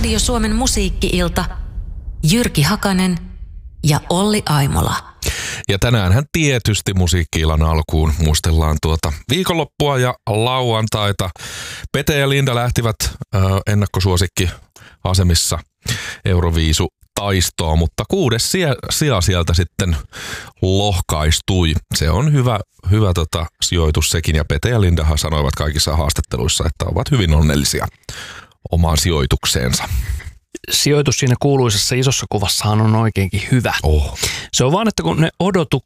Radio Suomen musiikki-ilta, Jyrki Hakanen ja Olli Aimola. Ja tänäänhän tietysti musiikki-illan alkuun muistellaan viikonloppua ja lauantaita. Pete ja Linda lähtivät ennakkosuosikki-asemissa Euroviisu-taistoon, mutta 6. sija sieltä sitten lohkaistui. Se on hyvä sijoitus sekin, ja Pete ja Lindahan sanoivat kaikissa haastatteluissa, että ovat hyvin onnellisia omaan sijoitukseensa. Sijoitus siinä kuuluisessa isossa kuvassahan on oikeinkin hyvä. Oh. Se on vaan, että kun ne